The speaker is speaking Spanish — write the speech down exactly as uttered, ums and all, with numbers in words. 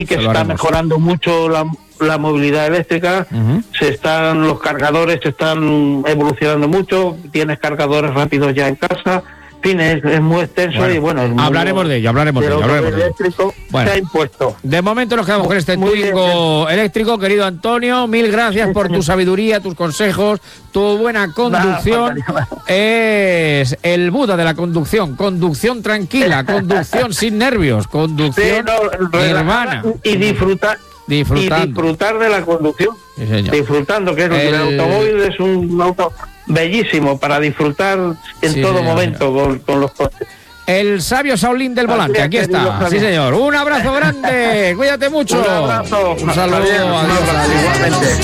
que se está mejorando mucho la, la movilidad eléctrica, uh-huh. se están los cargadores se están evolucionando mucho, tienes cargadores rápidos ya en casa. En fin, es, es muy extenso bueno, y bueno... Hablaremos de ello, hablaremos de ello. Hablaremos de eléctrico bueno, se ha impuesto. De momento nos quedamos con este Twingo eléctrico, querido Antonio. Mil gracias sí, por señor. tu sabiduría, tus consejos, tu buena conducción. Nah, es el Buda de la conducción. Conducción tranquila, conducción sin nervios, conducción sí, no, hermana. Y disfrutar... Disfrutando. Y disfrutar de la conducción. Sí, señor. Disfrutando, que es el... el automóvil es un auto... bellísimo para disfrutar en sí, todo señor, momento señor. Con, con los coches. El sabio Shaolin del volante, aquí está. Sí, señor. Un abrazo grande. Cuídate mucho. Un abrazo. Un saludo. Adiós. Adiós. Igualmente.